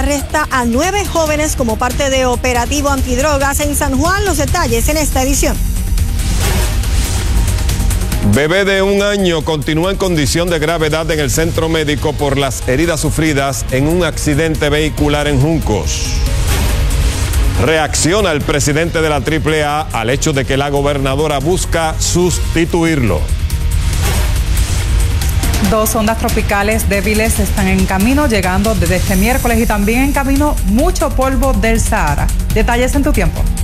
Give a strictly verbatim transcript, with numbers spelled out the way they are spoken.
arresta a nueve jóvenes como parte de operativo antidrogas en San Juan. Los detalles en esta edición. Bebé de un año continúa en condición de gravedad en el centro médico por las heridas sufridas en un accidente vehicular en Juncos. Reacciona el presidente de la triple A al hecho de que la gobernadora busca sustituirlo. Dos ondas tropicales débiles están en camino, llegando desde este miércoles, y también en camino mucho polvo del Sahara. Detalles en tu tiempo.